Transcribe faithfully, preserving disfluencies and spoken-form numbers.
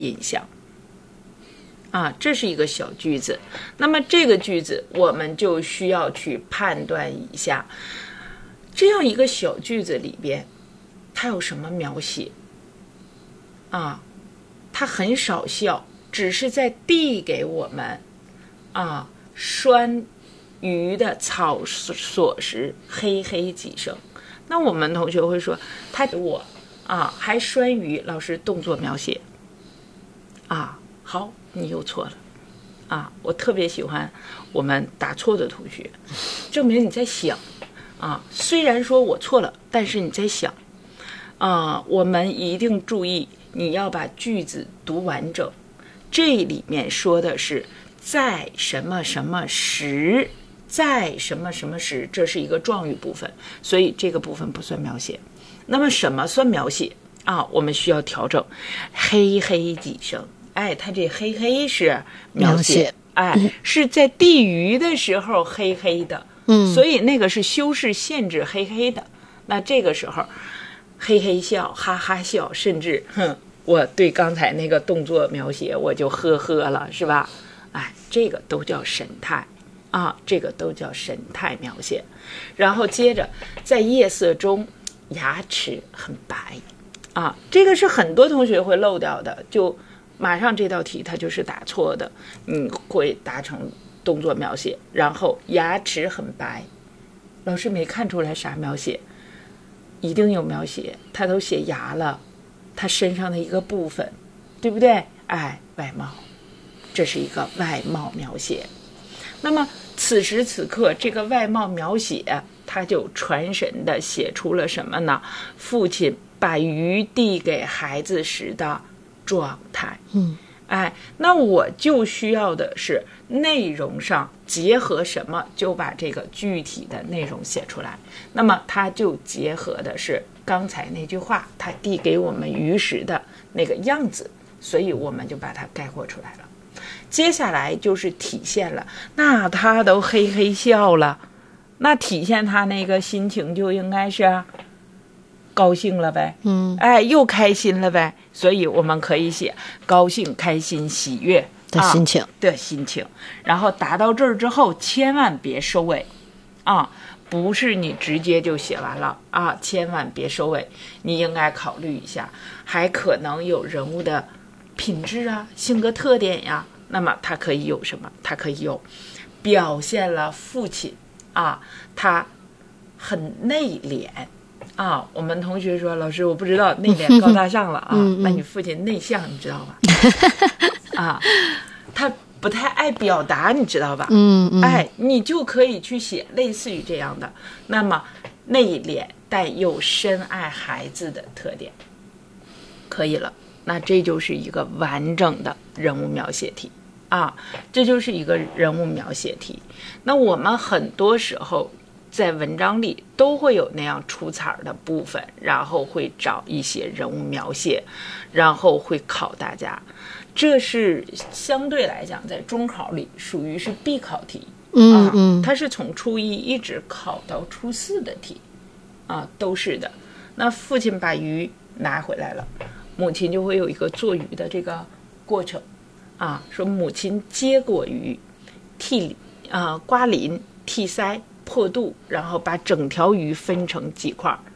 印象。啊，这是一个小句子。那么这个句子我们就需要去判断一下，这样一个小句子里边它有什么描写啊？它很少笑，只是在递给我们啊拴鱼的草索时嘿嘿几声。那我们同学会说，他我啊还拴鱼，老师动作描写啊，好，你又错了啊！我特别喜欢我们答错的同学，证明你在想啊。虽然说我错了，但是你在想啊。我们一定注意，你要把句子读完整。这里面说的是在什么什么时，在什么什么时，这是一个状语部分，所以这个部分不算描写。那么什么算描写啊？我们需要调整，嘿嘿几声。哎，它这嘿嘿是描写，描写哎、嗯，是在递鱼的时候嘿嘿的，嗯，所以那个是修饰限制嘿嘿的。那这个时候嘿嘿笑，哈哈笑，甚至哼，我对刚才那个动作描写我就呵呵了，是吧？哎，这个都叫神态啊，这个都叫神态描写。然后接着在夜色中，牙齿很白啊，这个是很多同学会漏掉的，就。马上这道题它就是答错的，嗯，会答成动作描写。然后牙齿很白，老师没看出来啥描写，一定有描写，他都写牙了，他身上的一个部分，对不对？哎，外貌，这是一个外貌描写。那么此时此刻这个外貌描写，他就传神的写出了什么呢？父亲把鱼递给孩子时的状态。嗯，哎，那我就需要的是内容上结合什么，就把这个具体的内容写出来。那么它就结合的是刚才那句话，它递给我们鱼时的那个样子，所以我们就把它概括出来了。接下来就是体现了，那他都嘿嘿笑了，那体现他那个心情就应该是高兴了呗，嗯，哎，又开心了呗，所以我们可以写高兴、开心、喜悦的心情、 啊、的心情。然后答到这儿之后，千万别收尾啊，不是你直接就写完了啊，千万别收尾，你应该考虑一下，还可能有人物的品质啊、性格特点呀。那么它可以有什么？它可以有表现了父亲啊，他很内敛。啊，我们同学说，老师我不知道内敛高大上了啊，嗯嗯，那你父亲内向，你知道吧？啊，他不太爱表达，你知道吧？嗯嗯，哎，你就可以去写类似于这样的。那么内敛但又深爱孩子的特点，可以了。那这就是一个完整的人物描写题啊，这就是一个人物描写题。那我们很多时候在文章里都会有那样出彩的部分，然后会找一些人物描写，然后会考大家。这是相对来讲在中考里属于是必考题，嗯嗯、啊，它是从初一一直考到初四的题啊，都是的。那父亲把鱼拿回来了，母亲就会有一个做鱼的这个过程啊，说母亲接过鱼，剔啊刮鳞、剔腮、破肚，然后把整条鱼分成几块，